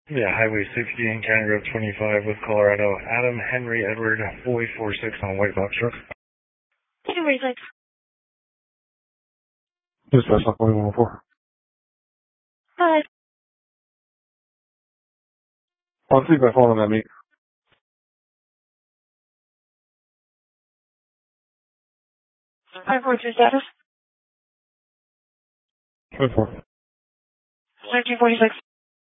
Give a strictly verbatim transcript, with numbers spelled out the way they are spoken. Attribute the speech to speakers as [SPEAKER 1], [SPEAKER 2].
[SPEAKER 1] Yeah, Highway sixty and County Road twenty-five with Colorado. Adam Henry Edward Boy four six on white box truck.
[SPEAKER 2] Henry six.
[SPEAKER 1] This is one one four.
[SPEAKER 2] Hi.
[SPEAKER 1] I'll see if I fall on that meet.
[SPEAKER 2] five four two status.
[SPEAKER 1] Ten four.
[SPEAKER 2] thirteen forty-six.